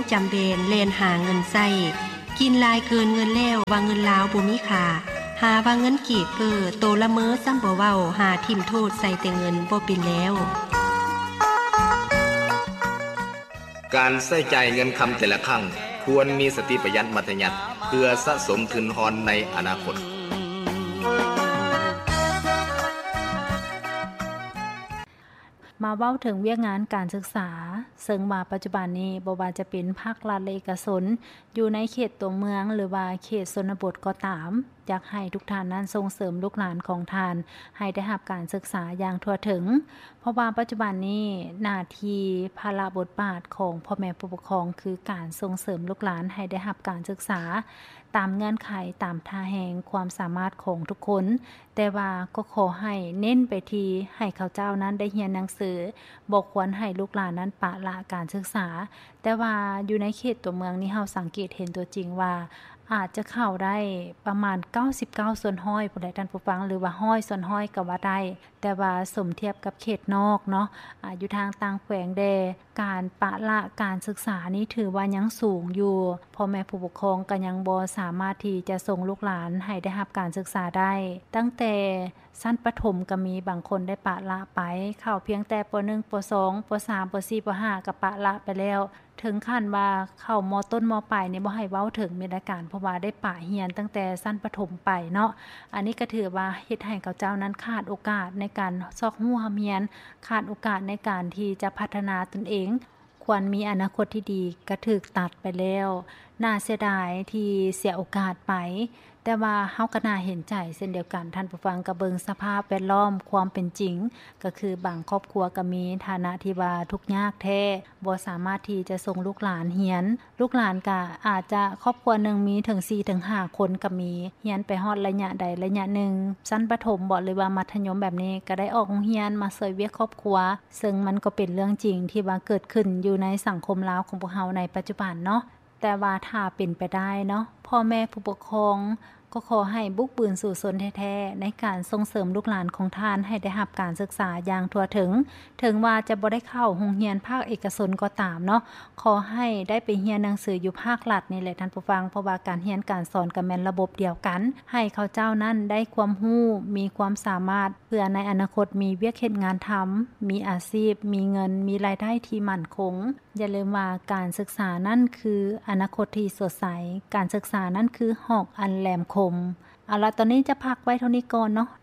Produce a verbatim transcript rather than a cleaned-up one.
จำเป็นแล่นหาเงินใช้กินลายเกินเงินแล้วว่าเงินลาวบ่มีค่าหาว่าเงินกีบเก้อโตละเมอซ้ำบ่เว้าหาทิ่มโทษใส่แต่เงินบ่เป็นแล้วการใช้จ่ายเงินคำแต่ละครั้งควรมีสติประหยัดมัธยัสถ์เพื่อสะสมทุนทอนในอนาคตมาเว้าถึงเวียกงานการศึกษาซึ่งมาปัจจุบันนี้บ่ว่าจะเป็นภาครัฐและเอกชนอยู่ในเขตตัวเมืองหรือว่าเขตชนบทก็ตามอยากให้ทุกท่านนั้นส่งเสริมลูกหลานของท่านให้ได้รับการศึกษาอย่างทั่วถึงเพราะว่าปัจจุบันนี้หน้าที่ภาระบทบาทของพ่อแม่ผู้ปกครองคือการส่งเสริมลูกหลานให้ได้รับการศึกษาตามเงื่อนไขตามท่าแห่งความสามารถของทุกคนแต่ว่าก็ขอให้เน้นไปที่ให้เขาเจ้านั้นได้เรียนหนังสือบ่ควรให้ลูกหลานนั้นปะละการศึกษาแต่ว่าอยู่ในเขตตัวเมืองนี่เฮาสังเกตเห็นตัวจริงว่าอาจจะเข้าได้ประมาณเก้าสิบเก้าส่วนห้อยผู้ใดท่านผู้ฟังหรือว่าห้อยส่วนห้อยก็ว่าได้แต่ว่าสมเทียบกับเขตนอกเนาะอ่าอยู่ทางต่างแขวงแดการปะละการศึกษานี้ถือว่ายังสูงอยู่พ่อแม่ผู้ปกครองก็ยังบ่สามารถที่จะส่งลูกหลานให้ได้รับการศึกษาได้ตั้งแต่ชั้นประถมก็มีบางคนได้ปะละไปเข้าเพียงแต่ป หนึ่ง ป สอง ป สาม ป สี่ ป ห้าก็ปะละไปแล้วถึงขั้นว่าเข้ามต้นมปลายนี่บ่ให้เว้าถึงมีอาการเพราะว่าได้ปะเรียนตั้งแต่ชั้นประถมไปเนาะอันนี้ก็ถือว่าเฮ็ดให้เขาเจ้านั้นขาดโอกาสในการซอกฮู้เรียนขาดโอกาสในการที่จะพัฒนาตนเองควรมีอนาคตที่ดีก็ถูกตัดไปแล้วน่าเสียดายที่เสียโอกาสไปแต่ว่าเฮาก็น่าเห็นใจเช่นเดียวกันท่านผู้ฟังก็เบิ่งสภาพแวดล้อมความเป็นจริงก็คือบางครอบครัวก็มีฐานะที่ว่าทุกข์ยากแท้บ่สามารถที่จะส่งลูกหลานเรียนลูกหลานก็อาจจะครอบครัวนึงมีถึง สี่ถึงห้า คนก็มีเรียนไปฮอดระยะใดระยะหนึ่งชั้นประถมบ่หรือว่ามัธยมแบบนี้ก็ได้ออกโรงเรียนมาช่วยเวียกครอบครัวซึ่งมันก็เป็นเรื่องจริงที่ว่าเกิดขึ้นอยู่ในสังคมลาวของพวกเฮาในปัจจุบันเนาะแต่ว่าถ้าเป็นไปได้เนาะพ่อแม่ผู้ปกครองก็ขอให้บุกบืนสู่ชนแท้ๆในการส่งเสริมลูกหลานของท่านให้ได้รับการศึกษาอย่างทั่วถึงถึงว่าจะบ่ได้เข้าโรงเรียนภาคเอกชนก็ตามเนาะขอให้ได้ไปเรียนหนังสืออยู่ภาครัฐนี่แหละท่านผู้ฟังเพราะว่าการเรียนการสอนก็แม่นระบบเดียวกันให้เขาเจ้านั้นได้ความรู้มีความสามารถเพื่อในอนาคตมีเวียกเฮ็ดงานทำมีอาชีพมีเงินมีรายได้ที่มั่นคงอย่าลืมว่าการศึกษานั่นคืออนาคตที่สดใสการศึกษานั่นคือหอกอันแหลมคมเอาล่ะตอนนี้จะพักไว้เท่านี้ก่อนเนาะ